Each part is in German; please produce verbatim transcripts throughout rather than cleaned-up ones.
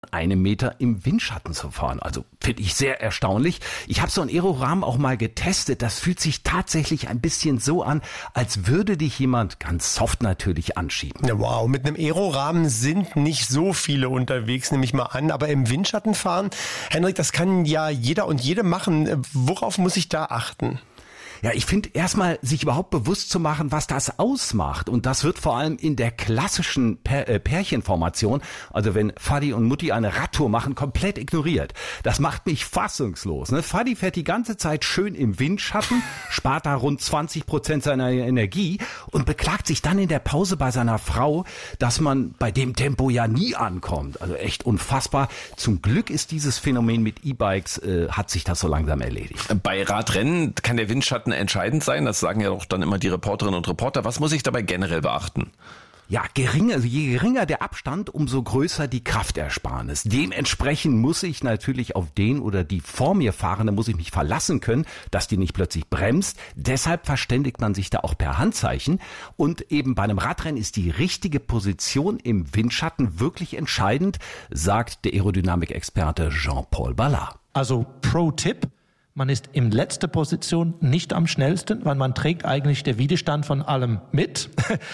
einem Meter im Windschatten zu fahren. Also finde ich sehr erstaunlich. Ich habe so einen Aerorahmen auch mal getestet. Das fühlt sich tatsächlich ein bisschen so an, als würde dich jemand ganz soft natürlich anschieben. Ja, wow, mit einem Aerorahmen sind nicht so viele unterwegs, nehme ich mal an. Aber im Windschatten fahren, Henrik, das kann ja jeder und jede machen. Worauf muss ich da achten? Ja, ich finde erstmal, sich überhaupt bewusst zu machen, was das ausmacht. Und das wird vor allem in der klassischen Pär- äh, Pärchenformation, also wenn Vati und Mutti eine Radtour machen, komplett ignoriert. Das macht mich fassungslos. Ne? Vati fährt die ganze Zeit schön im Windschatten, spart da rund zwanzig Prozent seiner Energie und beklagt sich dann in der Pause bei seiner Frau, dass man bei dem Tempo ja nie ankommt. Also echt unfassbar. Zum Glück ist dieses Phänomen mit E-Bikes, äh, hat sich das so langsam erledigt. Bei Radrennen kann der Windschatten entscheidend sein, das sagen ja auch dann immer die Reporterinnen und Reporter. Was muss ich dabei generell beachten? Ja, geringer, also je geringer der Abstand, umso größer die Kraftersparnis. Dementsprechend muss ich natürlich auf den oder die vor mir Fahrende, muss ich mich verlassen können, dass die nicht plötzlich bremst. Deshalb verständigt man sich da auch per Handzeichen. Und eben bei einem Radrennen ist die richtige Position im Windschatten wirklich entscheidend, sagt der Aerodynamikexperte Jean-Paul Ballard. Also Pro-Tipp: Man ist in letzter Position nicht am schnellsten, weil man trägt eigentlich den Widerstand von allem mit.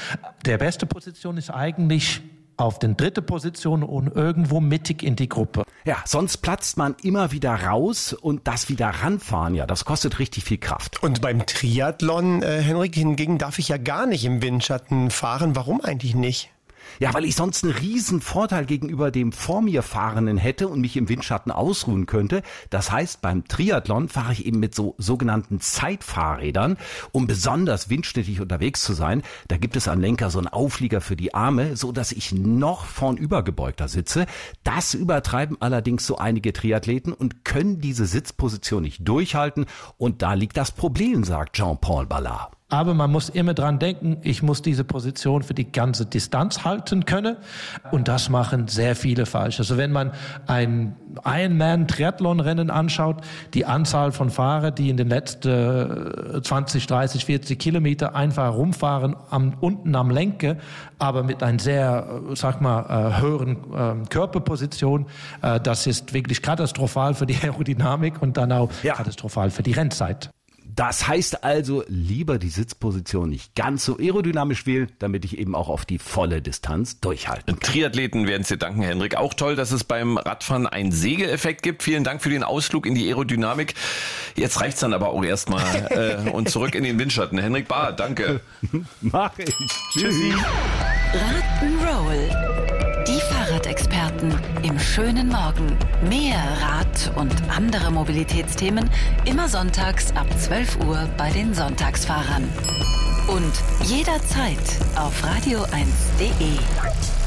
Der beste Position ist eigentlich auf den dritte Position und irgendwo mittig in die Gruppe. Ja, sonst platzt man immer wieder raus und das wieder ranfahren, ja, das kostet richtig viel Kraft. Und beim Triathlon, äh, Henrik, hingegen darf ich ja gar nicht im Windschatten fahren. Warum eigentlich nicht? Ja, weil ich sonst einen riesen Vorteil gegenüber dem vor mir Fahrenden hätte und mich im Windschatten ausruhen könnte. Das heißt, beim Triathlon fahre ich eben mit so sogenannten Zeitfahrrädern, um besonders windschnittig unterwegs zu sein. Da gibt es am Lenker so einen Auflieger für die Arme, so dass ich noch vornübergebeugter sitze. Das übertreiben allerdings so einige Triathleten und können diese Sitzposition nicht durchhalten. Und da liegt das Problem, sagt Jean-Paul Ballard. Aber man muss immer dran denken, ich muss diese Position für die ganze Distanz halten können. Und das machen sehr viele falsch. Also wenn man ein Ironman-Triathlon-Rennen anschaut, die Anzahl von Fahrern, die in den letzten zwanzig, dreißig, vierzig Kilometer einfach rumfahren, am, unten am Lenker, aber mit einer sehr, sag mal, höheren äh, Körperposition, äh, das ist wirklich katastrophal für die Aerodynamik und dann auch ja. katastrophal für die Rennzeit. Das heißt also, lieber die Sitzposition nicht ganz so aerodynamisch wählen, damit ich eben auch auf die volle Distanz durchhalten kann. Triathleten werden es dir danken, Henrik. Auch toll, dass es beim Radfahren einen Segeleffekt gibt. Vielen Dank für den Ausflug in die Aerodynamik. Jetzt reicht's dann aber auch erstmal äh, und zurück in den Windschatten. Henrik Bahr, danke. Mach ich. Tschüssi. Rad'n'Roll. Die Fahrradexperten im schönen Morgen. Mehr Rad- und andere Mobilitätsthemen immer sonntags ab zwölf Uhr bei den Sonntagsfahrern. Und jederzeit auf radio eins punkt de.